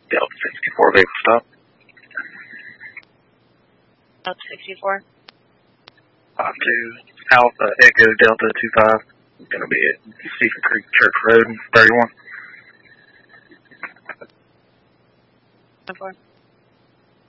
Delta 64 vehicle stop. Delta 64. 52 Alpha Echo Delta 25. Going to be at Stephen Creek Church Road, 31. 4.